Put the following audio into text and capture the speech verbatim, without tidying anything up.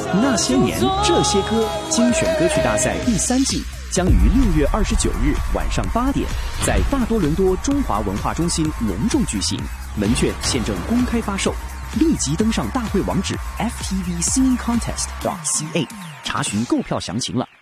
那些年，这些歌精选歌曲大赛第三季将于六月二十九日晚上八点，在大多伦多中华文化中心隆重举行，门券现正公开发售，立即登上大会网址 f t v singing contest dot c a 查询购票详情了。